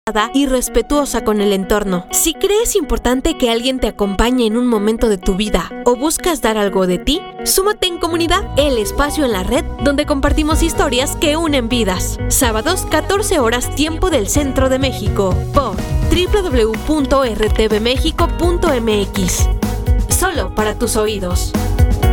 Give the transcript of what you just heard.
y respetuosa con el entorno. Si crees importante que alguien te acompañe en un momento de tu vida o buscas dar algo de ti, súmate en Comunidad, el espacio en la red donde compartimos historias que unen vidas. Sábados, 14 horas, tiempo del Centro de México, por www.rtvmexico.mx. Solo para tus oídos.